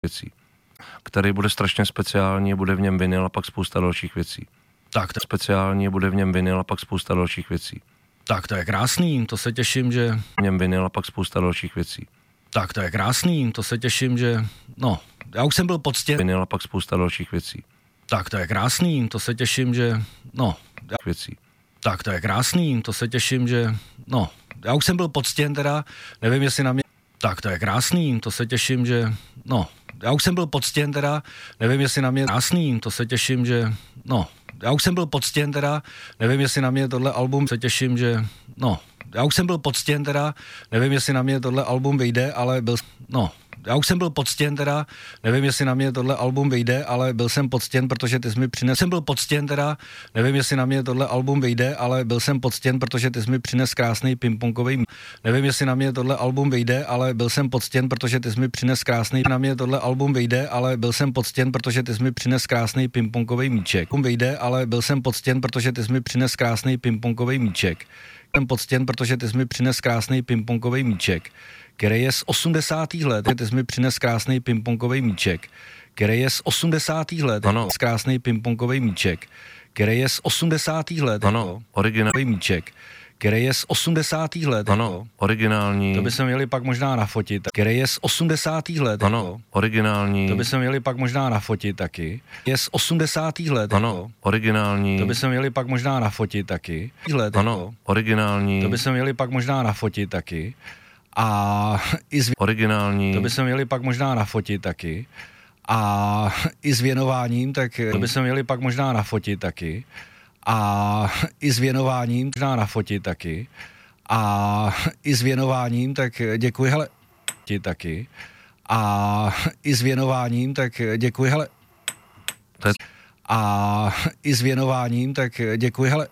věcí, který bude strašně speciální, bude v něm vinyl a pak spousta dalších věcí. Tak, Speciální, bude v něm vinyl a pak spousta dalších věcí. tak to je krásný, to se těším, že... V něm vinyl a pak spousta dalších věcí. Tak to je krásný, to se těším, že... No, já už jsem byl poctěn. Vinyl a pak spousta dalších věcí. Tak to je krásný, to se těším, že... No, Věcí. tak to je krásný, to se těším, že... No, já už jsem byl poctěn teda, nevím, jestli na mě... Tak to je krásný, to se těším, že... No, já už jsem byl poctěn teda, nevím, jestli na mě... Krásný, to se těším, že... No, já už jsem byl poctěn teda, nevím, jestli na mě tohle album se těším, že... No, já už jsem byl poctěn teda, nevím, jestli na mě tohle album vyjde, ale byl... No, já už jsem byl poctěn teda, nevím, jestli na mě tohle album vyjde, ale byl jsem poctěn, protože ty jsi mi přines... Jsem byl poctěn teda, nevím, jestli na mě tohle album vyjde, ale byl jsem poctěn, protože ty jsi mi přines krásný pingpongový... Nevím, jestli na mě tohle album vyjde, ale byl jsem poctěn, protože ty jsi mi přines krásný... Na mě tohle album vyjde, ale byl jsem poctěn, protože ty jsi mi přines krásný pingpongový míček. Vyjde, ale byl jsem poctěn, protože ty jsi mi přines krásný pingpongový míček. Jsem poctěn, protože ty jsi mi přines krásný pingpongový míček, který je z 80. let. Ty jsi mi přines krásný pingpongový míček, který je z 80. let. Ano. Krásný pingpongový míček, který je z 80. let. Ano, originální míček, který je z 80. let. Ano, originální. To by se měli pak možná nafotit. Který je z 80. let. Ano, originální. To by se měli pak možná nafotit taky. Je z 80. let. Ano, originální. To by se měli pak možná nafotit taky. Ano, originální. To by se měli pak možná nafotit taky. A i s... Originální. To by se měli pak možná nafotit taky. A i s věnováním, tak to by se měli pak možná nafotit taky. A i s věnováním, možná nafotit taky. A i s věnováním, tak děkuji, hele, ti taky. A i s věnováním, tak děkuji, hele. A i s věnováním, tak děkuji, hele.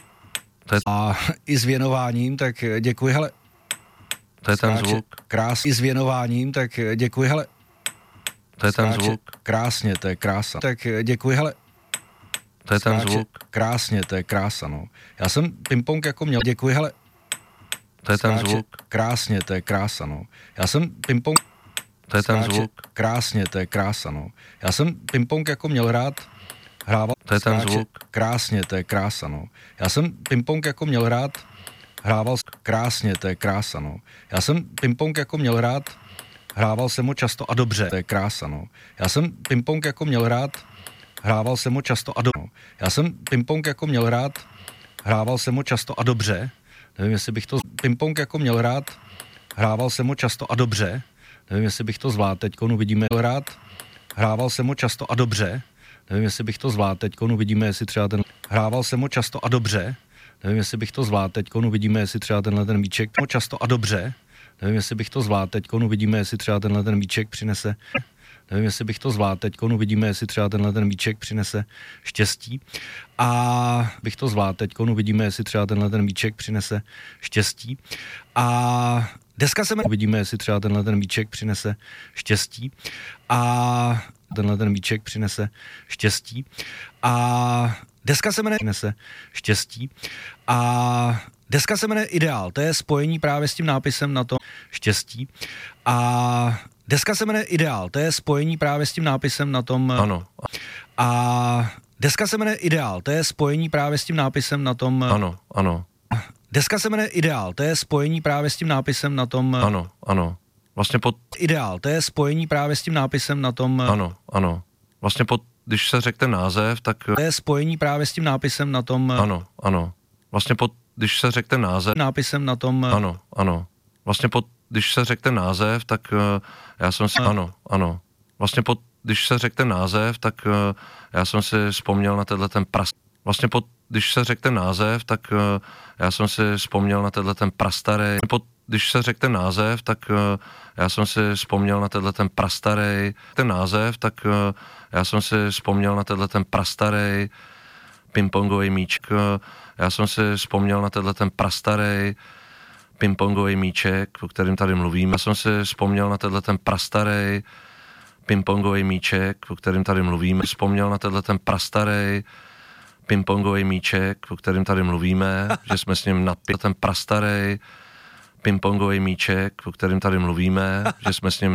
A i s věnováním, tak děkuji, hele. To je ten zvuk. Krásně s věnováním, tak děkuji, hele. To je ten zvuk. Krásně, to je krása. Tak děkuji, hele. To je ten zvuk. Krásně, to je krása, no. Já jsem ping-pong jako měl, děkuji, hele. To je ten zvuk. Krásně, to je krása, no. Já jsem ping-pong... To je ten zvuk. Krásně, to je krása, no. Já jsem ping-pong jako měl rád, hrával... To je ten zvuk. Krásně, to je krása, no. Já jsem ping-pong jako měl rád, hrával... Krásně, to je krása, no. Já jsem ping-pong jako měl rád, hrával jsem ho často a dobře, to je krása, no. Já jsem ping-pong jako měl rád, hrával jsem ho často a dobře. Já jsem ping-pong jako měl rád, hrával jsem ho často a dobře. Nevím, jestli bych to... Ping-pong jako měl rád, hrával jsem ho často a dobře. Nevím, jestli bych to zvládl teďkon, uvidíme. Rád, hrával jsem ho často a dobře. Nevím, jestli bych to zvládl teďkon, uvidíme, jestli třeba ten... Hrával jsem ho často a dobře. Nevím, jestli bych to zvládl teďkon, uvidíme, jestli třeba tenhle ten míček... Často a dobře. Nevím, jestli bych to zvládl teďkon, uvidíme, jestli třeba tenhle ten míček přinese... Nevím, jestli bych to zvládl teďkon, uvidíme, jestli třeba tenhle ten míček přinese štěstí. A bych to zvládl teďkon, uvidíme, jestli třeba tenhle ten míček přinese štěstí. A deska se jmenuje... Uvidíme, jestli třeba tenhle ten míček přinese štěstí. A tenhle ten míček přinese štěstí. A deska se jmenuje... Přinese štěstí. A deska se jmenuje Ideál. To je spojení právě s tím nápisem na to štěstí. A deska se jmenuje Ideál, to je spojení právě s tím nápisem na tom... Ano. A deska se jmenuje Ideál, to je spojení právě s tím nápisem na tom... Ano, ano. Deska se jmenuje Ideál, to je spojení právě s tím nápisem na tom... Ano, ano. Vlastně pod... Ideál, to je spojení právě s tím nápisem na tom... Ano, ano. Vlastně pod... Když se řekne název, tak... To je spojení právě s tím nápisem na tom... Ano, ano. Vlastně pod... Když se řekne název... Nápisem na tom... Ano, ano. Vlastně pod... Když se řekne název, tak já jsem si... Ano, ano. Vlastně pod... Když se řekne název, tak já jsem si vzpomněl na tenhle ten Vlastně pod... Když se řekne název, tak já jsem si vzpomněl na tenhle ten prastarý... Když se řekne název, tak já jsem si vzpomněl na tenhle ten prastarý... Ten název, tak já jsem si vzpomněl na tenhle ten prastarý pingpongový míček. Já jsem si vzpomněl na tenhle ten prastarý pingpongový míček, o kterém tady mluvím. Já jsem si vzpomněl na tenhle ten prastarý pingpongový míček, o kterém tady mluvíme. Vzpomněl na tenhle ten prastarý pingpongový míček, o kterém tady mluvíme, že jsme s ním napili ten prastarý pingpongový míček, o kterém tady mluvíme, že jsme s ním